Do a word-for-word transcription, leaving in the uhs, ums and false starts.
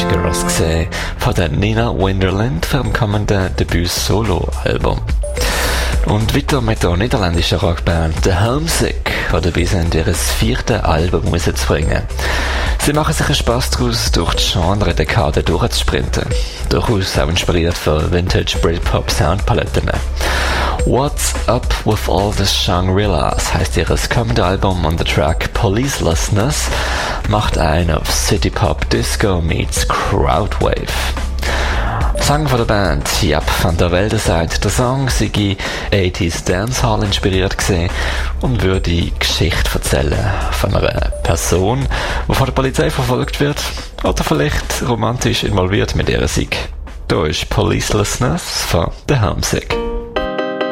Girls gesehen, von der Nina Winderland für dem kommenden Debüt-Solo-Album. Und weiter mit der niederländischen Rockband The Homesick, die dabei sind, ihr viertes Album rauszubringen. Sie machen sich einen Spass daraus, durch die Genre-Dekade durchzusprinten. Durchaus auch inspiriert von Vintage Britpop-Soundpaletten. What's Up With All The Shangri-Las heisst ihr kommende Album und der Track Policelessness macht einen auf City Pop Disco meets Crowdwave. Song von der Band Yep van der Velde sagt, der Song sei achtziger Dancehall inspiriert gewesen und würde die Geschichte erzählen von einer Person, die von der Polizei verfolgt wird oder vielleicht romantisch involviert mit ihrer Sieg. Da ist Policelessness von The Homesick.